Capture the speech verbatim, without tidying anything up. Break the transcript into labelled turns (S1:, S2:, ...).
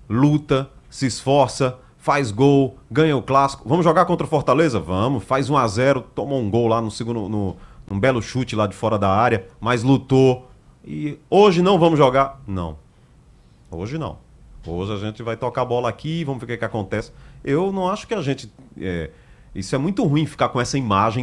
S1: luta, se esforça, faz gol, ganha o clássico. Vamos jogar contra o Fortaleza? Vamos. Faz um a zero, tomou um gol lá no segundo, no, num belo chute lá de fora da área, mas lutou. E hoje não vamos jogar? Não. Hoje não. Hoje a gente vai tocar a bola aqui, vamos ver o que, que acontece. Eu não acho que a gente. É, isso é muito ruim ficar com essa imagem